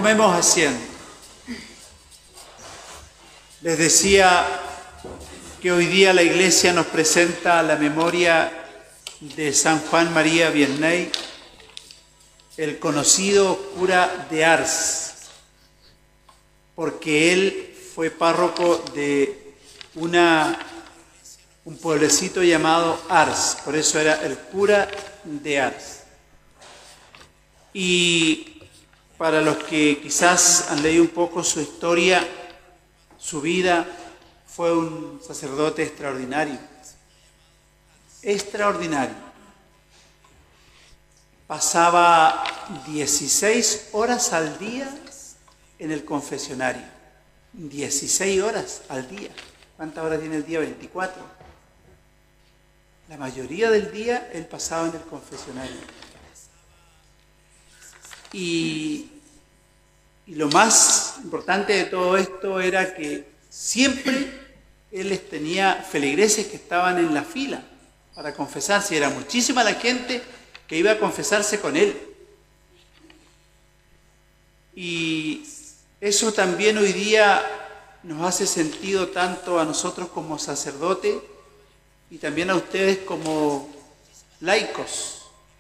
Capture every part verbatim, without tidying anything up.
Tomemos asiento. Les decía que hoy día la Iglesia nos presenta la memoria de San Juan María Vianney, el conocido cura de Ars, porque él fue párroco de una, un pueblecito llamado Ars, por eso era el cura de Ars. Y para los que quizás han leído un poco su historia, su vida, fue un sacerdote extraordinario, extraordinario. Pasaba dieciséis horas al día en el confesionario, dieciséis horas al día. ¿Cuántas horas tiene el día? veinticuatro. La mayoría del día él pasaba en el confesionario. Y, y lo más importante de todo esto era que siempre él les tenía feligreses que estaban en la fila para confesarse. Era muchísima la gente que iba a confesarse con él. Y eso también hoy día nos hace sentido tanto a nosotros como sacerdotes y también a ustedes como laicos.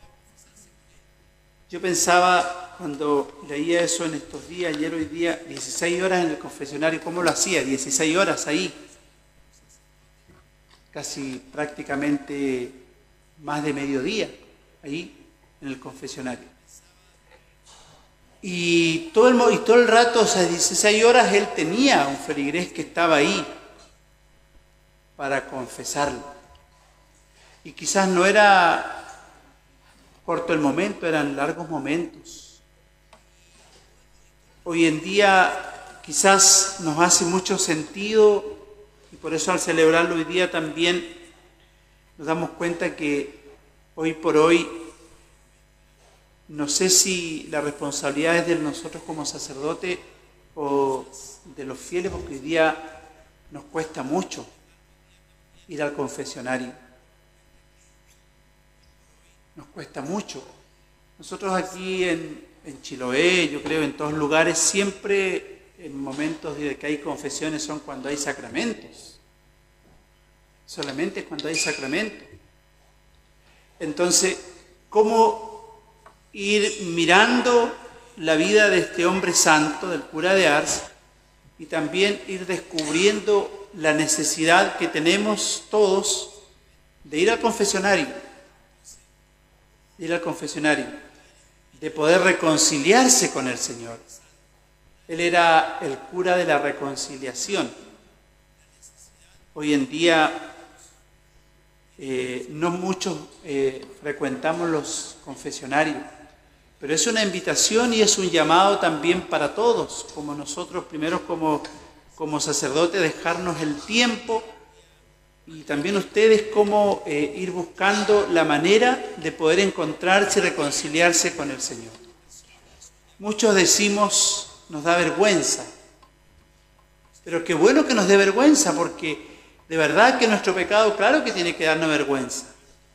Yo pensaba cuando leía eso en estos días, ayer hoy día, dieciséis horas en el confesionario, ¿cómo lo hacía? dieciséis horas ahí, casi prácticamente más de mediodía, ahí en el confesionario. Y todo el, y todo el rato, o sea, dieciséis horas, él tenía un feligrés que estaba ahí para confesarlo. Y quizás no era corto el momento, eran largos momentos. Hoy en día quizás nos hace mucho sentido y por eso al celebrarlo hoy día también nos damos cuenta que hoy por hoy no sé si la responsabilidad es de nosotros como sacerdotes o de los fieles, porque hoy día nos cuesta mucho ir al confesionario. Nos cuesta mucho. Nosotros aquí en, en Chiloé, yo creo en todos lugares, siempre en momentos de que hay confesiones son cuando hay sacramentos. Solamente cuando hay sacramentos. Entonces, ¿cómo ir mirando la vida de este hombre santo, del cura de Ars, y también ir descubriendo la necesidad que tenemos todos de ir al confesionario? Ir al confesionario, de poder reconciliarse con el Señor. Él era el cura de la reconciliación. Hoy en día eh, no muchos eh, frecuentamos los confesionarios, pero es una invitación y es un llamado también para todos, como nosotros primero como, como sacerdotes, dejarnos el tiempo. Y también ustedes cómo eh, ir buscando la manera de poder encontrarse y reconciliarse con el Señor. Muchos decimos, nos da vergüenza, pero qué bueno que nos dé vergüenza, porque de verdad que nuestro pecado, claro que tiene que darnos vergüenza.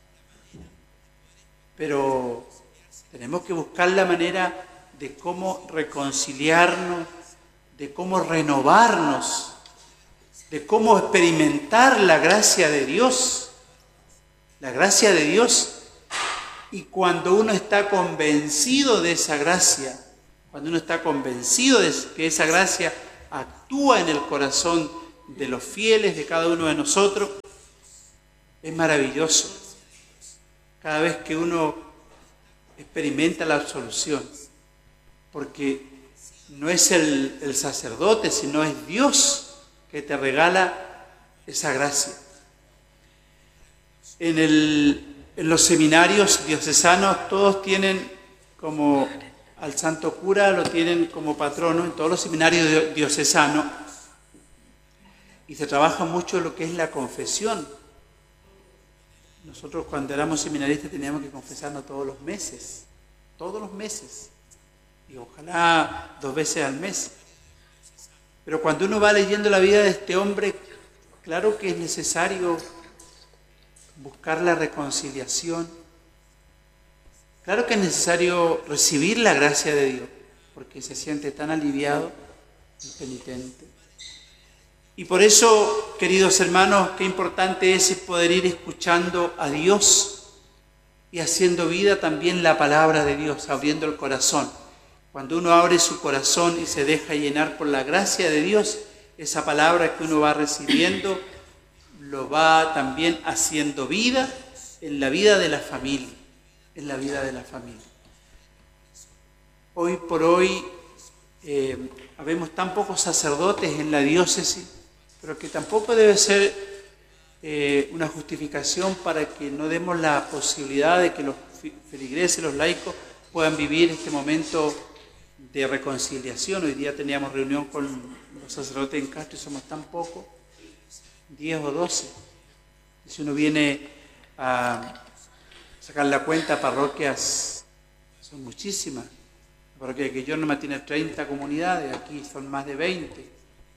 Pero tenemos que buscar la manera de cómo reconciliarnos, de cómo renovarnos, de cómo experimentar la gracia de Dios, la gracia de Dios. Y cuando uno está convencido de esa gracia, cuando uno está convencido de que esa gracia actúa en el corazón de los fieles, de cada uno de nosotros, es maravilloso. Cada vez que uno experimenta la absolución, porque no es el, el sacerdote, sino es Dios que te regala esa gracia. En, el, en los seminarios diocesanos todos tienen como al santo cura, lo tienen como patrono en todos los seminarios diocesanos, y se trabaja mucho lo que es la confesión. Nosotros cuando éramos seminaristas teníamos que confesarnos todos los meses, todos los meses, y ojalá dos veces al mes. Pero cuando uno va leyendo la vida de este hombre, claro que es necesario buscar la reconciliación. Claro que es necesario recibir la gracia de Dios, porque se siente tan aliviado el penitente. Y por eso, queridos hermanos, qué importante es poder ir escuchando a Dios y haciendo vida también la palabra de Dios, abriendo el corazón. Cuando uno abre su corazón y se deja llenar por la gracia de Dios, esa palabra que uno va recibiendo lo va también haciendo vida en la vida de la familia, en la vida de la familia. Hoy por hoy eh, habemos tan pocos sacerdotes en la diócesis, pero que tampoco debe ser eh, una justificación para que no demos la posibilidad de que los feligreses, los laicos, puedan vivir este momento de reconciliación. Hoy día teníamos reunión con los sacerdotes en Castro y somos tan pocos, diez o doce. Y si uno viene a sacar la cuenta, parroquias son muchísimas. La parroquia de Quillornoma tiene treinta comunidades, aquí son más de veinte.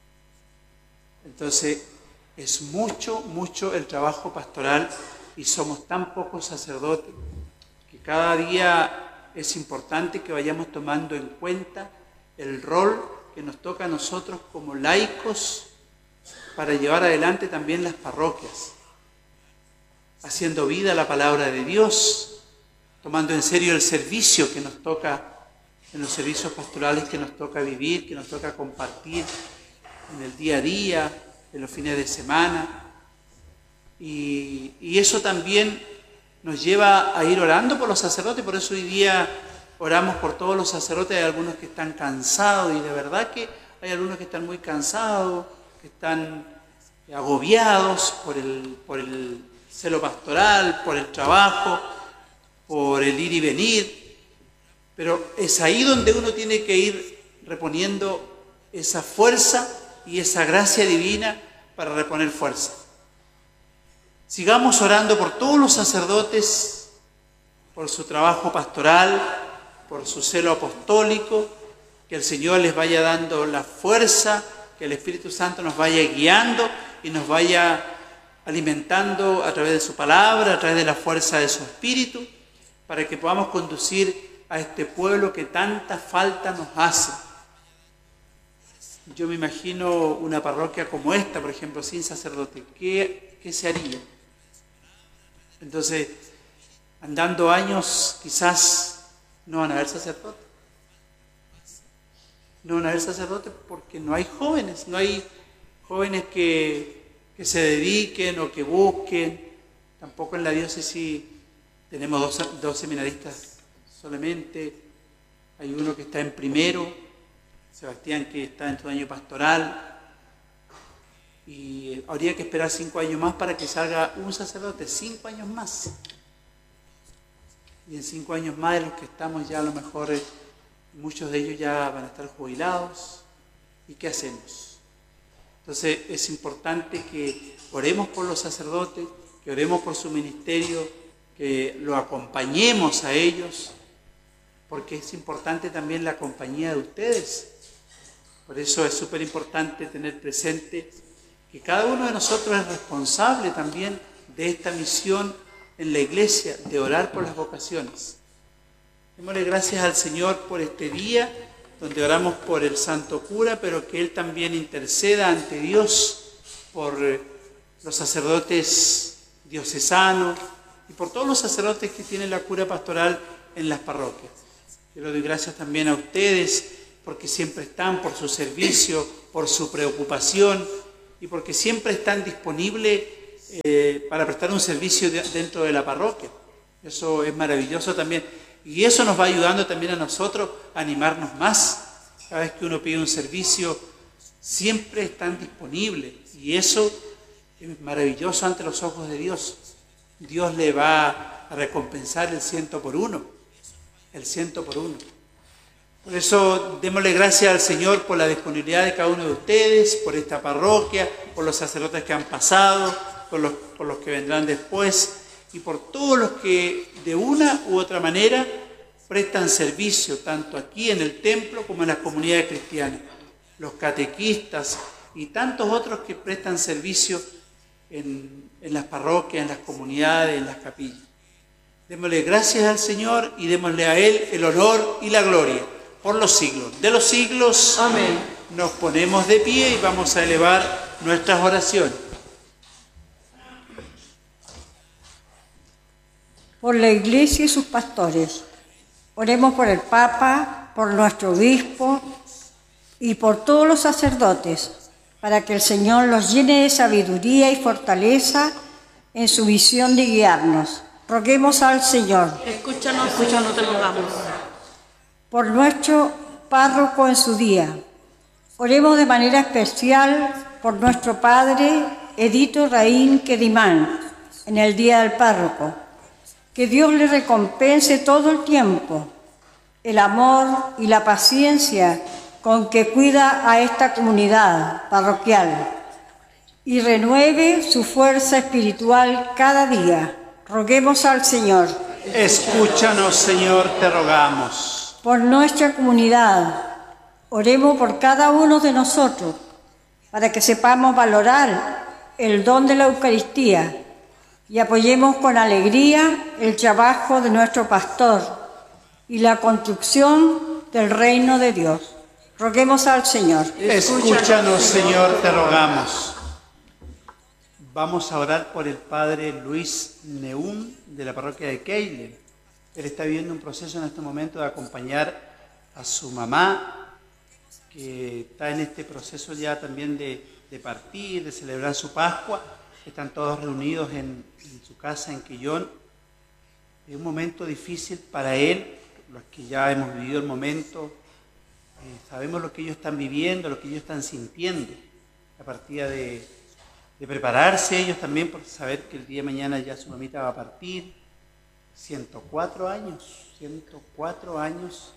Entonces, es mucho, mucho el trabajo pastoral y somos tan pocos sacerdotes que cada día es importante que vayamos tomando en cuenta el rol que nos toca a nosotros como laicos para llevar adelante también las parroquias, haciendo vida la palabra de Dios, tomando en serio el servicio que nos toca, en los servicios pastorales que nos toca vivir, que nos toca compartir en el día a día, en los fines de semana. Y, y eso también nos lleva a ir orando por los sacerdotes. Por eso hoy día oramos por todos los sacerdotes. Hay algunos que están cansados y de verdad que hay algunos que están muy cansados, que están agobiados por el, por el celo pastoral, por el trabajo, por el ir y venir. Pero es ahí donde uno tiene que ir reponiendo esa fuerza y esa gracia divina para reponer fuerza. Sigamos orando por todos los sacerdotes, por su trabajo pastoral, por su celo apostólico, que el Señor les vaya dando la fuerza, que el Espíritu Santo nos vaya guiando y nos vaya alimentando a través de su palabra, a través de la fuerza de su Espíritu, para que podamos conducir a este pueblo que tanta falta nos hace. Yo me imagino una parroquia como esta, por ejemplo, sin sacerdote. ¿Qué, qué se haría? Entonces, andando años, quizás no van a haber sacerdotes. No van a haber sacerdotes porque no hay jóvenes, no hay jóvenes que, que se dediquen o que busquen. Tampoco en la diócesis tenemos dos, dos seminaristas solamente. Hay uno que está en primero, Sebastián, que está en su año pastoral, y habría que esperar cinco años más para que salga un sacerdote, cinco años más. Y en cinco años más de los que estamos ya a lo mejor eh, muchos de ellos ya van a estar jubilados. ¿Y qué hacemos? Entonces es importante que oremos por los sacerdotes, que oremos por su ministerio, que lo acompañemos a ellos, porque es importante también la compañía de ustedes. Por eso es súper importante tener presente que cada uno de nosotros es responsable también de esta misión en la iglesia, de orar por las vocaciones. Démosle gracias al Señor por este día, donde oramos por el santo cura, pero que Él también interceda ante Dios por los sacerdotes diocesanos y por todos los sacerdotes que tienen la cura pastoral en las parroquias. Yo le doy gracias también a ustedes, porque siempre están, por su servicio, por su preocupación y porque siempre están disponibles eh, para prestar un servicio de, dentro de la parroquia. Eso es maravilloso también. Y eso nos va ayudando también a nosotros a animarnos más. Cada vez que uno pide un servicio, siempre están disponibles. Y eso es maravilloso ante los ojos de Dios. Dios le va a recompensar el ciento por uno. El ciento por uno. Por eso démosle gracias al Señor por la disponibilidad de cada uno de ustedes, por esta parroquia, por los sacerdotes que han pasado, por los, por los que vendrán después y por todos los que de una u otra manera prestan servicio, tanto aquí en el templo como en las comunidades cristianas, los catequistas y tantos otros que prestan servicio en, en las parroquias, en las comunidades, en las capillas. Démosle gracias al Señor y démosle a Él el honor y la gloria, por los siglos de los siglos. Amén. Nos ponemos de pie y vamos a elevar nuestras oraciones. Por la Iglesia y sus pastores, oremos por el Papa, por nuestro obispo y por todos los sacerdotes, para que el Señor los llene de sabiduría y fortaleza en su misión de guiarnos. Roguemos al Señor. Escúchanos, escúchanos, te rogamos. Por nuestro párroco en su día, oremos de manera especial por nuestro padre Edito Raín Querimán, en el día del párroco. Que Dios le recompense todo el tiempo, el amor y la paciencia con que cuida a esta comunidad parroquial y renueve su fuerza espiritual cada día. Roguemos al Señor. Escúchanos, Señor, te rogamos. Por nuestra comunidad, oremos por cada uno de nosotros, para que sepamos valorar el don de la Eucaristía y apoyemos con alegría el trabajo de nuestro pastor y la construcción del reino de Dios. Roguemos al Señor. Escúchanos, Señor, te rogamos. Vamos a orar por el padre Luis Neum de la parroquia de Keile. Él está viviendo un proceso en este momento de acompañar a su mamá, que está en este proceso ya también de, de partir, de celebrar su Pascua. Están todos reunidos en, en su casa en Quillón. Es un momento difícil para él, los que ya hemos vivido el momento, eh, sabemos lo que ellos están viviendo, lo que ellos están sintiendo. La partida de, de prepararse ellos también por saber que el día de mañana ya su mamita va a partir. ciento cuatro años, ciento cuatro años.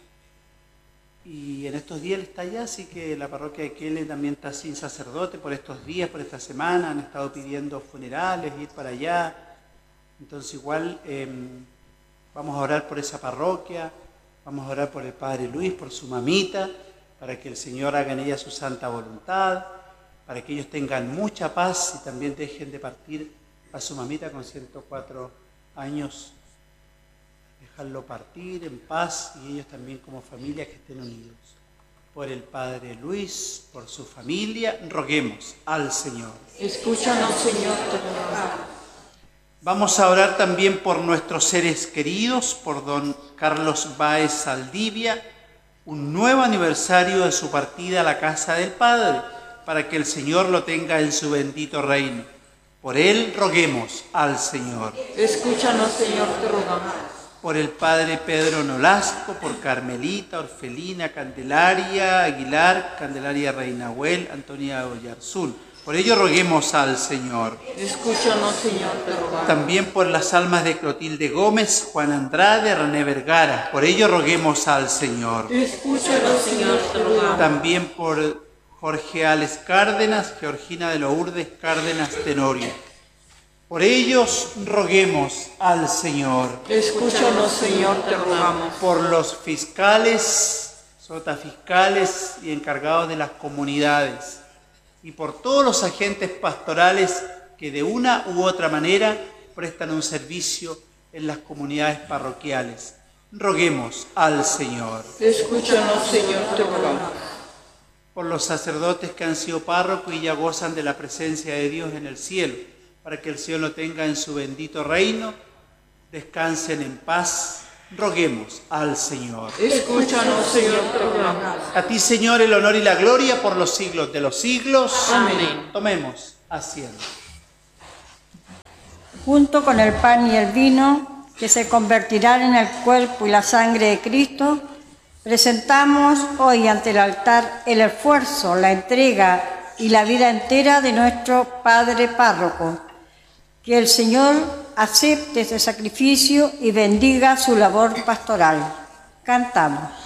Y en estos días él está allá, así que la parroquia de Keile también está sin sacerdote por estos días, por esta semana. Han estado pidiendo funerales, ir para allá. Entonces igual eh, vamos a orar por esa parroquia, vamos a orar por el padre Luis, por su mamita, para que el Señor haga en ella su santa voluntad, para que ellos tengan mucha paz y también dejen de partir a su mamita con ciento cuatro años. Dejarlo partir en paz y ellos también como familia que estén unidos. Por el padre Luis, por su familia, roguemos al Señor. Escúchanos, Señor, te rogamos. Vamos a orar también por nuestros seres queridos, por don Carlos Báez Saldivia, un nuevo aniversario de su partida a la casa del Padre, para que el Señor lo tenga en su bendito reino. Por él roguemos al Señor. Escúchanos, Señor, te rogamos. Por el padre Pedro Nolasco, por Carmelita, Orfelina, Candelaria, Aguilar, Candelaria Reinahuel, Antonia Oyarzún. Por ello roguemos al Señor. Escúchanos, Señor, te rogamos. También por las almas de Clotilde Gómez, Juan Andrade, René Vergara. Por ello roguemos al Señor. Escúchanos, Señor, te rogamos. También por Jorge Ales Cárdenas, Georgina de Lourdes Cárdenas Tenorio. Por ellos roguemos al Señor. Escúchanos, Señor, te rogamos. Por los fiscales, sotafiscales y encargados de las comunidades. Y por todos los agentes pastorales que de una u otra manera prestan un servicio en las comunidades parroquiales. Roguemos al Señor. Escúchanos, Señor, te rogamos. Por los sacerdotes que han sido párrocos y ya gozan de la presencia de Dios en el cielo, para que el Señor lo tenga en su bendito reino, descansen en paz, roguemos al Señor. Escúchanos, Señor, te rogamos. A ti, Señor, el honor y la gloria por los siglos de los siglos. Amén. Tomemos asiento. Junto con el pan y el vino, que se convertirán en el cuerpo y la sangre de Cristo, presentamos hoy ante el altar el esfuerzo, la entrega y la vida entera de nuestro Padre Párroco. Que el Señor acepte este sacrificio y bendiga su labor pastoral. Cantamos.